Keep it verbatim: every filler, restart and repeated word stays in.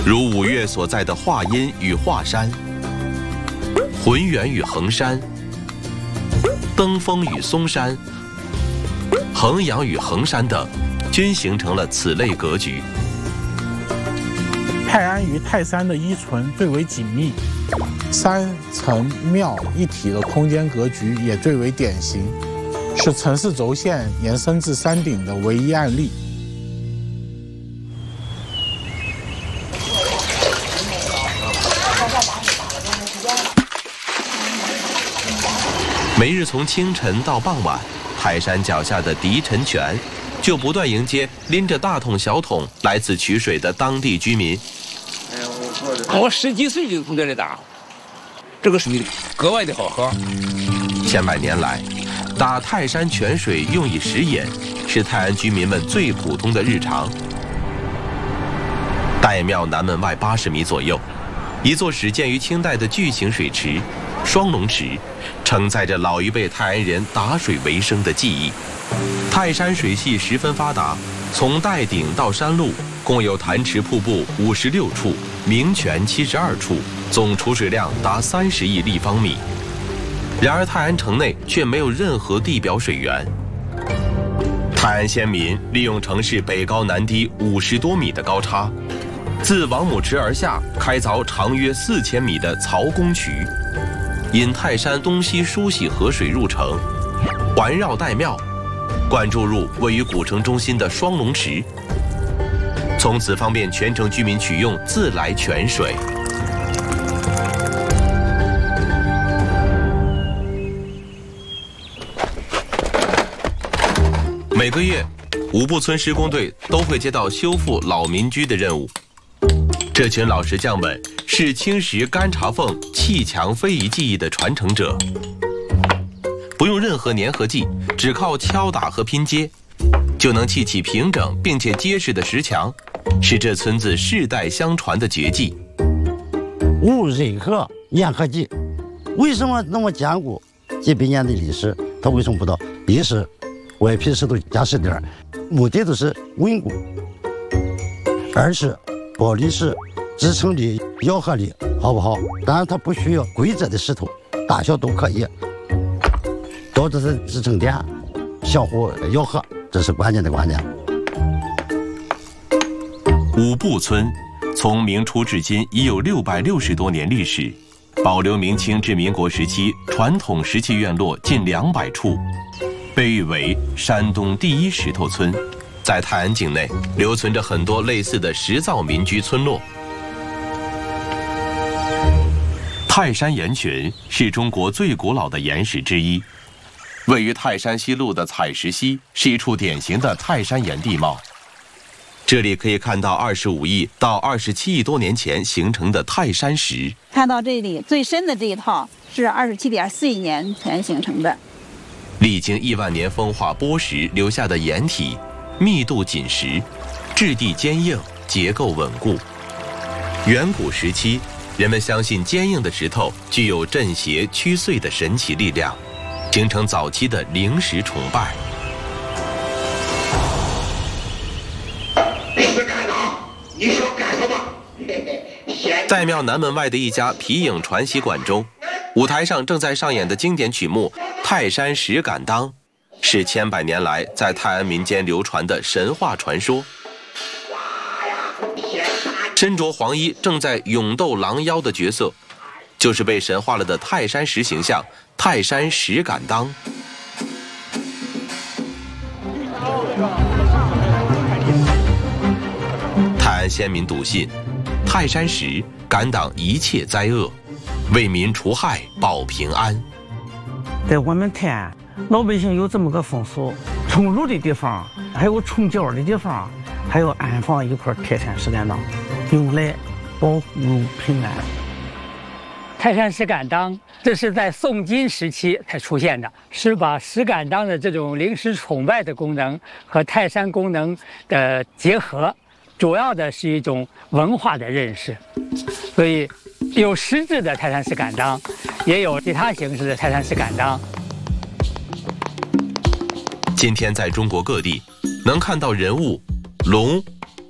如五岳所在的华阴与华山、浑源与衡山、登封与嵩山、衡阳与衡山等，均形成了此类格局。 泰安与泰山的依存最为紧密，山城庙一体的空间格局也最为典型，是城市轴线延伸至山顶的唯一案例。 每日从清晨到傍晚，泰山脚下的狄陈泉就不断迎接拎着大桶小桶来此取水的当地居民。 我十几岁就从这里打，这个水格外的好喝。 千百年来，打泰山泉水用以食饮，是泰安居民们最普通的日常。岱庙南门外八十米左右，一座始建于清代的巨型水池——双龙池，承载着老一辈泰安人打水为生的记忆。泰山水系十分发达，从岱顶到山路，共有潭池瀑布五十六处，名泉七十二处，总储水量达三十亿立方米。然而，泰安城内却没有任何地表水源。泰安先民利用城市北高南低五十多米的高差，自王母池而下开凿长约四千米的曹公渠，引泰山东西梳洗河水入城，环绕岱庙，灌注入位于古城中心的双龙池，从此方便全城居民取用自来泉水。每个月，五步村施工队都会接到修复老民居的任务。这群老石匠们是青石干茶缝砌墙非遗技艺的传承者，不用任何粘合剂，只靠敲打和拼接，就能砌起平整并且结实的石墙，是这村子世代相传的绝技。 无任何粘合剂，为什么那么坚固？几百年的历史，它为什么不到？一是外皮石头加实点，目的都是稳固；二是玻璃石支撑力、咬合力好不好？当然它不需要规则的石头，大小都可以，都这是支撑点，相互咬合，这是关键的关键。 五步村从明初至今已有六百六十多年历史，保留明清至民国时期传统石砌院落近两百处，被誉为山东第一石头村。在泰安境内留存着很多类似的石造民居村落。泰山岩群是中国最古老的岩石之一，位于泰山西路的采石溪是一处典型的泰山岩地貌。这里可以看到二十五亿到二十七亿多年前形成的泰山石。 看到这里最深的这一套是二十七点四亿年前形成的， 历经亿万年风化剥蚀留下的岩体，密度紧实，质地坚硬，结构稳固。远古时期，人们相信坚硬的石头具有镇邪驱祟的神奇力量，形成早期的灵石崇拜。 你想干什么？ 岱庙南门外的一家皮影传习馆中，舞台上正在上演的经典曲目《泰山石敢当》，是千百年来在泰安民间流传的神话传说。身着黄衣正在勇斗狼妖的角色，就是被神化了的泰山石形象泰山石敢当。泰安先民笃信，泰山石敢挡一切灾厄，为民除害保平安。 在我们泰安，老百姓有这么个风俗，冲入的地方，还有冲角的地方，还有安放一块泰山石敢当，用来保护平安。 泰山石敢当，这是在宋金时期才出现的，是把石敢当的这种灵石崇拜的功能和泰山功能的结合，主要的是一种文化的认识。所以有实质的泰山石敢当，也有其他形式的泰山石敢当。 今天在中国各地能看到人物龙、